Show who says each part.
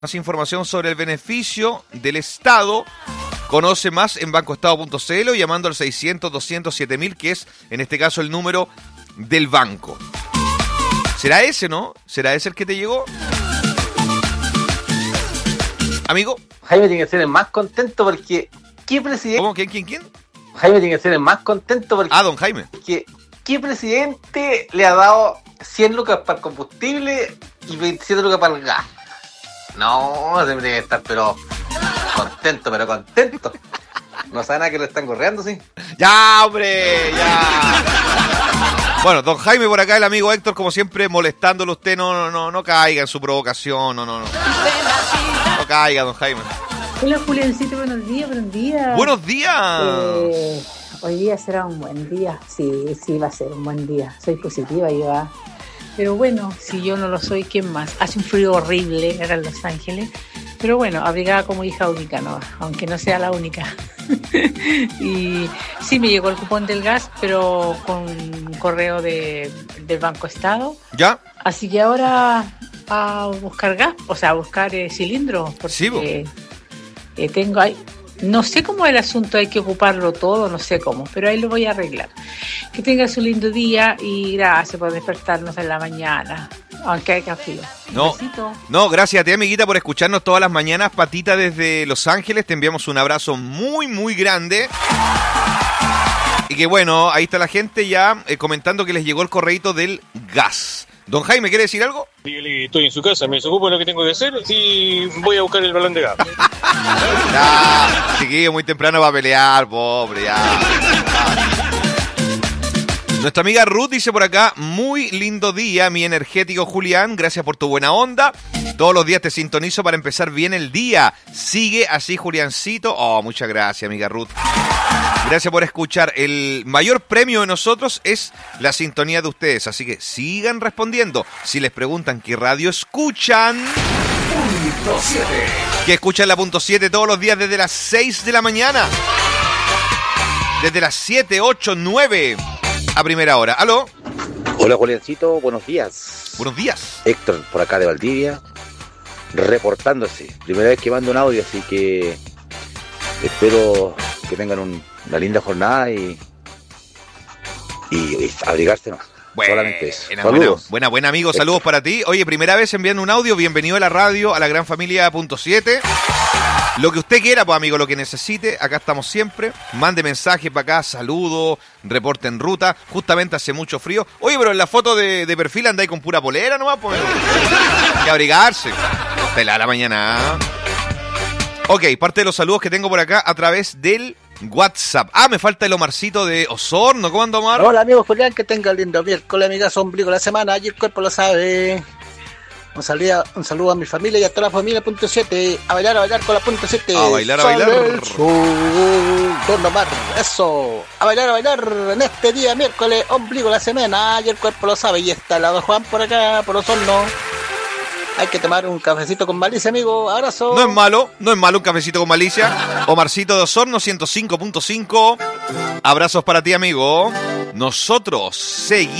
Speaker 1: Más información sobre el beneficio del Estado. Conoce más en bancoestado.cl o llamando al 600-200-7000, que es en este caso el número del banco. ¿Será ese, no? ¿Será ese el que te llegó? Amigo.
Speaker 2: Jaime tiene que ser el más contento porque... ¿Qué presidente?
Speaker 1: ¿Cómo? ¿Quién?
Speaker 2: Jaime tiene que ser el más contento porque...
Speaker 1: Ah, don Jaime.
Speaker 2: ¿Qué presidente le ha dado 100 lucas para el combustible y 27 lucas para el gas? No, debe de estar, pero contento. No saben a que lo están correando, ¿sí?
Speaker 1: ¡Ya, hombre! ¡Ya! Bueno, don Jaime por acá, el amigo Héctor, como siempre, molestándolo. Usted no caiga en su provocación, no caiga, don Jaime.
Speaker 3: Hola, Juliancito, buenos días.
Speaker 1: ¡Buenos días!
Speaker 3: Hoy día será un buen día. Sí, va a ser un buen día. Soy positiva, yo. Pero bueno, si yo no lo soy, ¿quién más? Hace un frío horrible acá en Los Ángeles. Pero bueno, abrigada como hija única, ¿no? Aunque no sea la única. Y sí me llegó el cupón del gas, pero con correo del Banco Estado.
Speaker 1: ¿Ya?
Speaker 3: Así que ahora a buscar gas, o sea, a buscar cilindros. Porque
Speaker 1: sí,
Speaker 3: tengo ahí... No sé cómo es el asunto, hay que ocuparlo todo, no sé cómo, pero ahí lo voy a arreglar. Que tenga su lindo día y gracias por despertarnos en la mañana, aunque haya frío.
Speaker 1: No, gracias a ti, amiguita, por escucharnos todas las mañanas. Patita desde Los Ángeles, te enviamos un abrazo muy, muy grande. Y que bueno, ahí está la gente ya comentando que les llegó el correíto del gas. Don Jaime, ¿quiere decir algo?
Speaker 4: Dígale, estoy en su casa, me desocupo de lo que tengo que hacer y voy a buscar el balón de gas.
Speaker 1: Ya, chiquillo, muy temprano va a pelear, pobre, ya. Nuestra amiga Ruth dice por acá, muy lindo día, mi energético Julián, gracias por tu buena onda. Todos los días te sintonizo para empezar bien el día. Sigue así, Juliancito. Oh, muchas gracias, amiga Ruth. Gracias por escuchar. El mayor premio de nosotros es la sintonía de ustedes, así que sigan respondiendo. Si les preguntan qué radio escuchan...
Speaker 5: Punto 7.
Speaker 1: Que escuchan la Punto 7 todos los días desde las 6 de la mañana. Desde las 7, 8, 9 a primera hora. ¿Aló?
Speaker 6: Hola, Juliancito, buenos días.
Speaker 1: Buenos días.
Speaker 6: Héctor, por acá de Valdivia, reportándose. Primera vez que mando un audio, así que espero que tengan una linda jornada y abrigarse más. Solamente eso. Saludos.
Speaker 1: Buena, amigo. Saludos para ti. Oye, primera vez enviando un audio. Bienvenido a la radio, a la gran familia Punto 7. Lo que usted quiera, pues, amigo, lo que necesite. Acá estamos siempre. Mande mensaje para acá, saludo, reporte en ruta. Justamente hace mucho frío. Oye, pero en la foto de perfil andáis con pura polera nomás, pues. Hay que abrigarse. Pelada la mañana. Ok, parte de los saludos que tengo por acá a través del WhatsApp. Me falta el Omarcito de Osorno. ¿Cómo anda, Omar?
Speaker 7: Hola, amigo Julián, que tenga lindo miércoles, amigas, ombligo de la semana. Allí el cuerpo lo sabe. Un saludo a mi familia y a toda la familia Punto 7. A bailar con la Punto 7.
Speaker 1: A bailar.
Speaker 7: Don Omar, eso. A bailar en este día miércoles, ombligo de la semana. Allí el cuerpo lo sabe. Y está el lado Juan por acá, por Osorno. Hay que tomar un cafecito con malicia, amigo. Abrazo.
Speaker 1: No es malo un cafecito con malicia. Omarcito de Osorno, 105.5. Abrazos para ti, amigo. Nosotros seguimos.